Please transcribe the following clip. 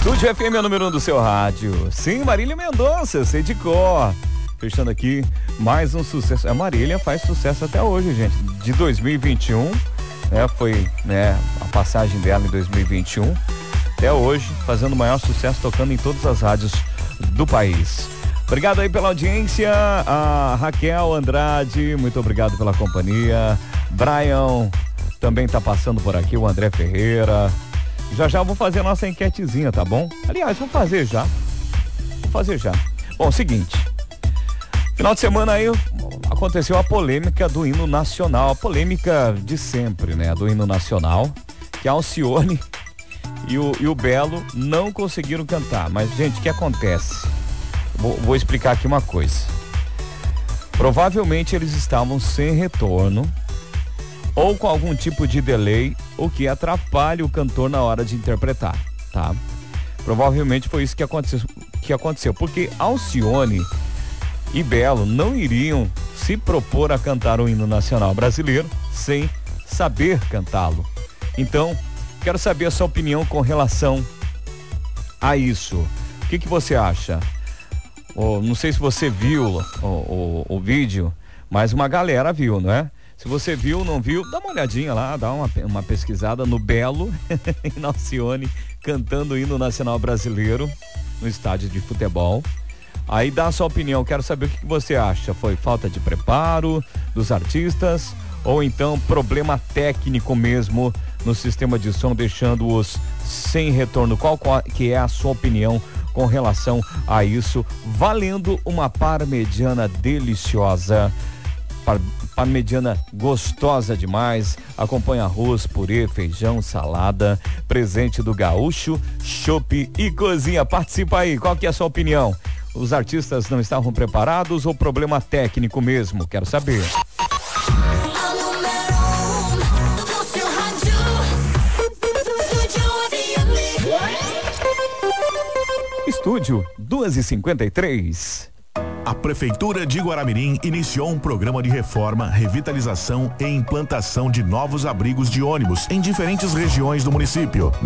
Estúdio FM é o número 1 do seu rádio. Sim, Marília Mendonça, eu sei de cor. Fechando aqui mais um sucesso. A Marília faz sucesso até hoje, gente. De 2021, né? Foi, né, a passagem dela em 2021. Até hoje, fazendo o maior sucesso, tocando em todas as rádios do país. Obrigado aí pela audiência. A Raquel Andrade, muito obrigado pela companhia. Brian também tá passando por aqui, o André Ferreira. Já vou fazer a nossa enquetezinha, tá bom? Aliás, vou fazer já. Bom, seguinte. Final de semana aí aconteceu a polêmica do hino nacional. A polêmica de sempre, né? Do hino nacional. Que a Alcione e o Belo não conseguiram cantar. Mas, gente, o que acontece? Vou explicar aqui uma coisa. Provavelmente eles estavam sem retorno ou com algum tipo de delay, o que atrapalha o cantor na hora de interpretar, tá? Provavelmente foi isso que aconteceu, porque Alcione e Belo não iriam se propor a cantar o hino nacional brasileiro sem saber cantá-lo. Então, quero saber a sua opinião com relação a isso. O que você acha? Não sei se você viu o vídeo, mas uma galera viu, não é? Se você viu, não viu, dá uma olhadinha lá, dá uma pesquisada no Belo e na Alcione cantando o hino nacional brasileiro no estádio de futebol. Aí dá a sua opinião, quero saber o que você acha. Foi falta de preparo dos artistas ou então problema técnico mesmo no sistema de som, deixando-os sem retorno? Qual que é a sua opinião com relação a isso? Valendo uma parmegiana deliciosa, parmegiana gostosa demais, acompanha arroz, purê, feijão, salada, presente do Gaúcho, chopp e cozinha. Participa aí, qual que é a sua opinião? Os artistas não estavam preparados ou problema técnico mesmo? Quero saber. Estúdio 2h53. A Prefeitura de Guaramirim iniciou um programa de reforma, revitalização e implantação de novos abrigos de ônibus em diferentes regiões do município.